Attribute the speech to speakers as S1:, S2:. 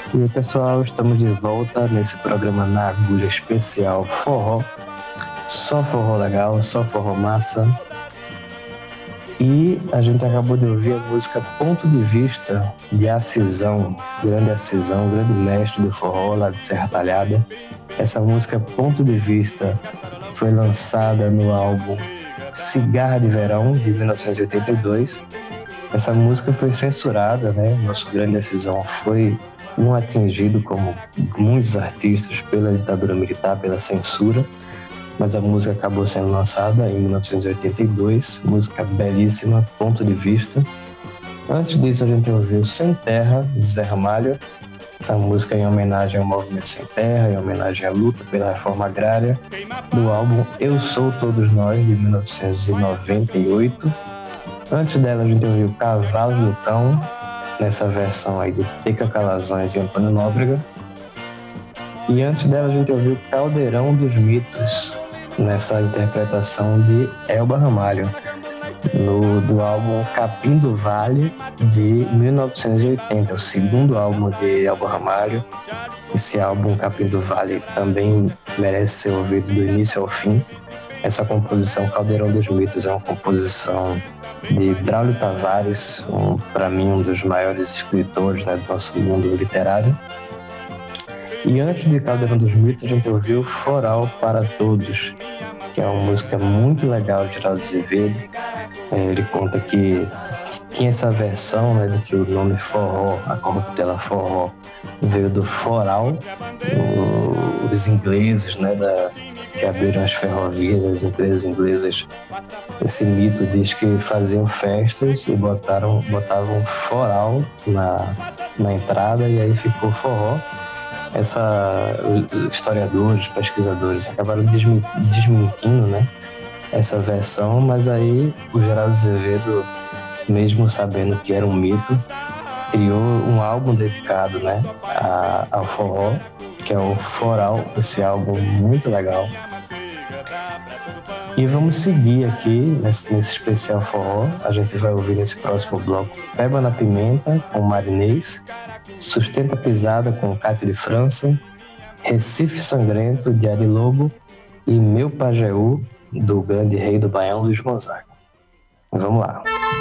S1: E aí, pessoal, estamos de volta nesse programa Na Agulha especial forró. Só forró legal, só forró massa. E a gente acabou de ouvir a música Ponto de Vista, de Acisão, grande mestre do forró lá de Serra Talhada. Essa música Ponto de Vista foi lançada no álbum Cigarra de Verão, de 1982. Essa música foi censurada, né? Nosso grande Acisão foi um atingido, como muitos artistas, pela ditadura militar, pela censura, mas a música acabou sendo lançada em 1982, música belíssima, Ponto de Vista. Antes disso, a gente ouviu Sem Terra, de Zé Ramalho, essa música em homenagem ao movimento Sem Terra, em homenagem à luta pela reforma agrária, do álbum Eu Sou Todos Nós, de 1998. Antes dela, a gente ouviu Cavalo do Cão, nessa versão aí de Teca Calazans e Antônio Nóbrega. E antes dela, a gente ouviu Caldeirão dos Mitos, nessa interpretação de Elba Ramalho, do álbum Capim do Vale, de 1980, o segundo álbum de Elba Ramalho. Esse álbum, Capim do Vale, também merece ser ouvido do início ao fim. Essa composição, Caldeirão dos Mitos, é uma composição de Braulio Tavares, para mim um dos maiores escritores, né, do nosso mundo literário. E antes de Caldeirão dos Mitos, a gente ouviu Foral para Todos, que é uma música muito legal de Geraldo Azevedo. Ele conta que tinha essa versão, né, de que o nome forró, a corruptela forró, veio do foral. Os ingleses, né, que abriram as ferrovias, as empresas inglesas, esse mito diz que faziam festas e botavam foral na entrada, e aí ficou forró. Os historiadores, pesquisadores acabaram desmentindo, né, essa versão, mas aí o Geraldo Azevedo, mesmo sabendo que era um mito, criou um álbum dedicado, né, ao forró, que é o Foral, esse álbum muito legal. E vamos seguir aqui nesse especial forró. A gente vai ouvir nesse próximo bloco Peba na Pimenta, com Marinês, Sustenta Pisada, com Cátia de França, Recife Sangrento, de Ari Lobo, e Meu Pajeú, do grande rei do Baião, Luiz Gonzaga. Vamos lá.